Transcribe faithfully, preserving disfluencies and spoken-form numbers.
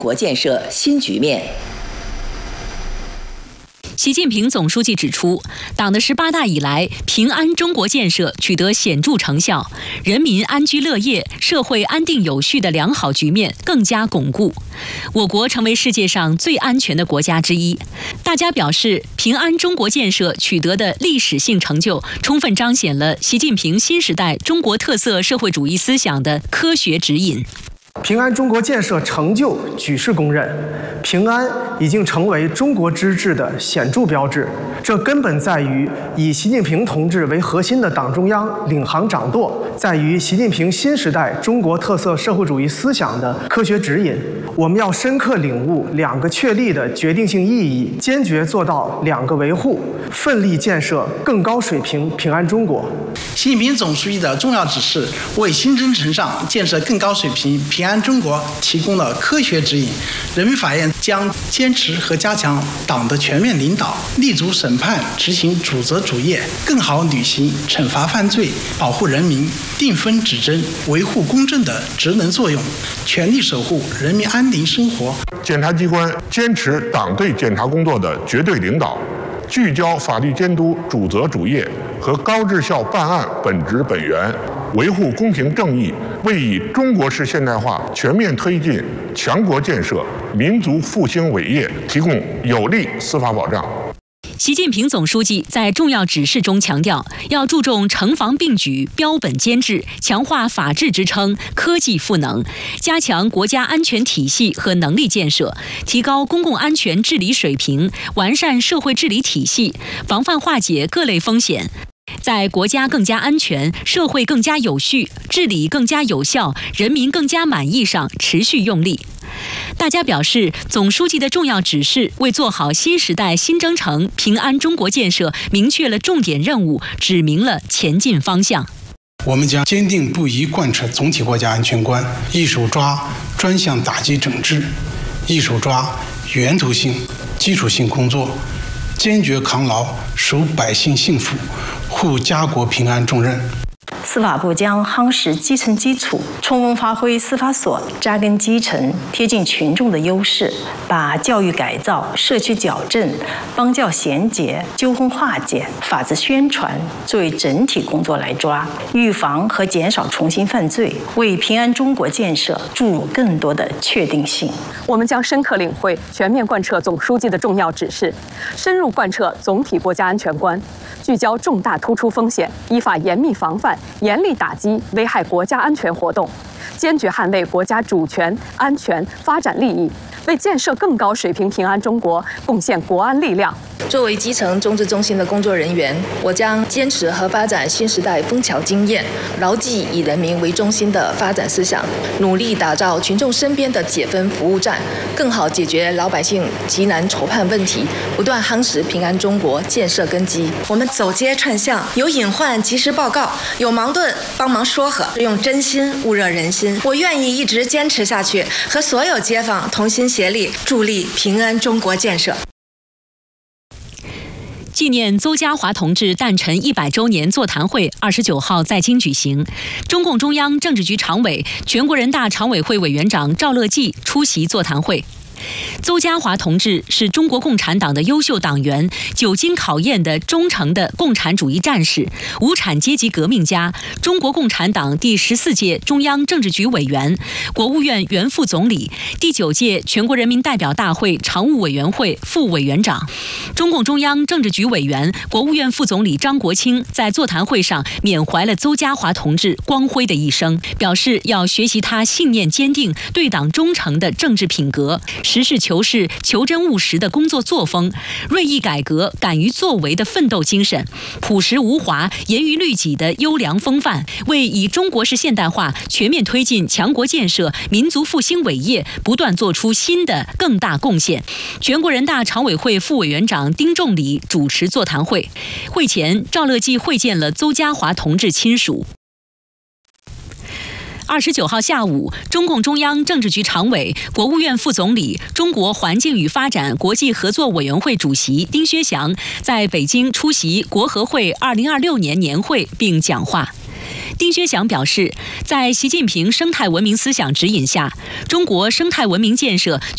国建设新局面。 习近平总书记指出，党的十八大以来，平安中国建设取得显著成效，人民安居乐业、社会安定有序的良好局面更加巩固，我国成为世界上最安全的国家之一。大家表示，平安中国建设取得的历史性成就，充分彰显了习近平新时代中国特色社会主义思想的科学指引。 平安中国建设成就举世公认，平安已经成为中国之治的显著标志。这根本在于以习近平同志为核心的党中央领航掌舵，在于习近平新时代中国特色社会主义思想的科学指引。我们要深刻领悟两个确立的决定性意义，坚决做到两个维护，奋力建设更高水平平安中国。 习近平总书记的重要指示，为新征程上建设更高水平平安中国提供了科学指引。人民法院将坚持和加强党的全面领导，立足审判执行主责主业，更好履行惩罚犯罪、保护人民、定分指针、维护公正的职能作用，全力守护人民安宁生活。 检察机关坚持党对检察工作的绝对领导，聚焦法律监督主责主业和高质效办案本质本源，维护公平正义，为以中国式现代化全面推进强国建设、民族复兴伟业提供有力司法保障。 习近平总书记在重要指示中强调，要注重城防并举、标本兼治，强化法治支撑、科技赋能，加强国家安全体系和能力建设，提高公共安全治理水平，完善社会治理体系，防范化解各类风险，在国家更加安全、社会更加有序、治理更加有效、人民更加满意上持续用力。大家表示，总书记的重要指示为做好新时代新征程平安中国建设明确了重点任务，指明了前进方向。 我们将坚定不移贯彻总体国家安全观，一手抓专项打击整治，一手抓源头性、基础性工作，坚决扛牢守百姓幸福、护家国平安重任。 司法部将夯实基层基础，充分发挥司法所扎根基层、贴近群众的优势，把教育改造、社区矫正、帮教衔接、纠纷化解、法治宣传作为整体工作来抓，预防和减少重新犯罪，为平安中国建设注入更多的确定性。 我们将深刻领会、全面贯彻总书记的重要指示，深入贯彻总体国家安全观，聚焦重大突出风险，依法严密防范、严厉打击危害国家安全活动，坚决捍卫国家主权、安全、发展利益，为建设更高水平平安中国贡献国安力量。 作为基层中治中心的工作人员，我将坚持和发展新时代枫桥经验，牢记以人民为中心的发展思想，努力打造群众身边的解纷服务站，更好解决老百姓急难愁盼问题，不断夯实平安中国建设根基。 我们走街串巷，有隐患及时报告，有矛盾帮忙说和，用真心焐热人心。我愿意一直坚持下去，和所有街坊同心协力，助力平安中国建设。 纪念邹家华同志诞辰一百周年座谈会二十九号在京举行，中共中央政治局常委、全国人大常委会委员长赵乐际出席座谈会。邹家华同志是中国共产党的优秀党员，久经考验的忠诚的共产主义战士，无产阶级革命家，中国共产党第十四届中央政治局委员，国务院原副总理，第九届全国人民代表大会常务委员会副委员长。中共中央政治局委员、国务院副总理张国清在座谈会上缅怀了邹家华同志光辉的一生，表示要学习他信念坚定、对党忠诚的政治品格，实事求是、求真务实的工作作风，锐意改革、敢于作为的奋斗精神，朴实无华、严于律己的优良风范，为以中国式现代化全面推进强国建设、民族复兴伟业不断做出新的更大贡献。全国人大常委会副委员长丁仲礼主持座谈会。会前，赵乐际会见了邹家华同志亲属。二十九号下午，中共中央政治局常委、国务院副总理、中国环境与发展国际合作委员会主席丁薛祥在北京出席国合会二零二六年年会并讲话。丁薛祥表示，在习近平生态文明思想指引下，中国生态文明建设